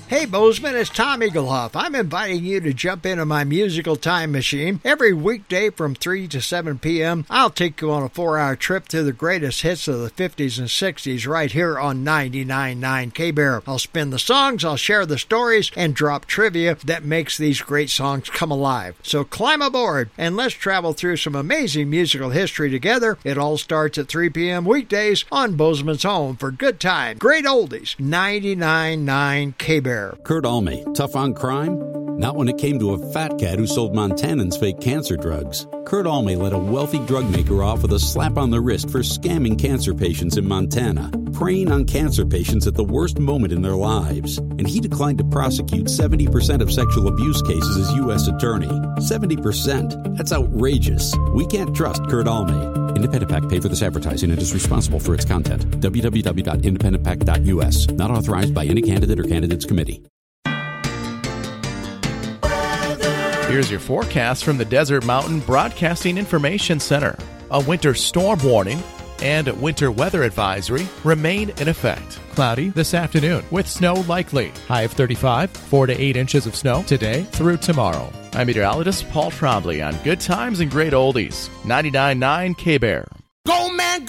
Hey Bozeman, it's Tom Eaglehoff. I'm inviting you to jump into my musical time machine. Every weekday from 3 to 7 p.m., I'll take you on a 4-hour trip through the greatest hits of the 50s and 60s right here on 99.9 K-Bear. I'll spin the songs, I'll share the stories, and drop trivia that makes these great songs come alive. So climb aboard and let's travel through some amazing musical history together. It all starts at 3 p.m. weekdays on Bozeman's home for good time, great oldies, 99.9 K-Bear. Kurt Alme, tough on crime? Not when it came to a fat cat who sold Montanans fake cancer drugs. Kurt Alme let a wealthy drug maker off with a slap on the wrist for scamming cancer patients in Montana, preying on cancer patients at the worst moment in their lives. And he declined to prosecute 70% of sexual abuse cases as U.S. attorney. 70%? That's outrageous. We can't trust Kurt Alme. Independent PAC paid for this advertising and is responsible for its content. www.independentpac.us. Not authorized by any candidate or candidates committee. Here's your forecast from the Desert Mountain Broadcasting Information Center. A winter storm warning and winter weather advisory remain in effect. Cloudy this afternoon with snow likely. High of 35, 4 to 8 inches of snow today through tomorrow. I'm meteorologist Paul Trombley on Good Times and Great Oldies, 99.9 K-Bear. Go, man,